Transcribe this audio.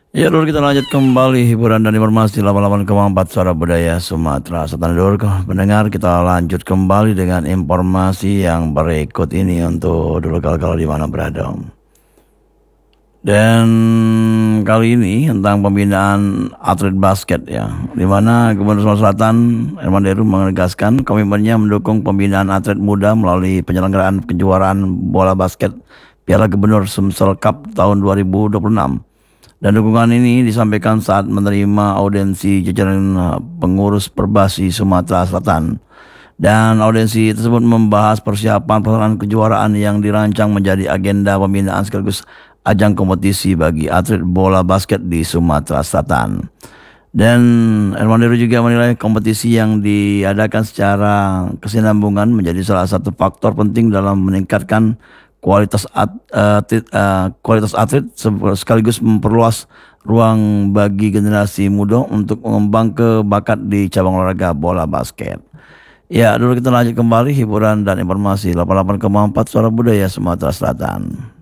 Ya dulu kita lanjut kembali hiburan dan informasi 88,4 Suara Budaya Sumatera Selatan. Dulu pendengar, kita lanjut kembali dengan informasi yang berikut ini untuk dulu kalau di mana berada. Dan kali ini tentang pembinaan atlet basket ya, di mana Gubernur Sumatera Selatan Herman Deru menegaskan komitmennya mendukung pembinaan atlet muda melalui penyelenggaraan kejuaraan bola basket Piala Gubernur Sumsel Cup tahun 2026. Dan dukungan ini disampaikan saat menerima audiensi jajaran pengurus Perbasi Sumatera Selatan. Dan audiensi tersebut membahas persiapan pelaksanaan kejuaraan yang dirancang menjadi agenda pembinaan sekaligus ajang kompetisi bagi atlet bola basket di Sumatera Selatan. Dan Herman Deru juga menilai kompetisi yang diadakan secara kesinambungan menjadi salah satu faktor penting dalam meningkatkan kualitas atlet sekaligus memperluas ruang bagi generasi muda untuk mengembang ke bakat di cabang olahraga bola basket. Ya, dulu kita lanjut kembali hiburan dan informasi 88,4 Suara Budaya Sumatera Selatan.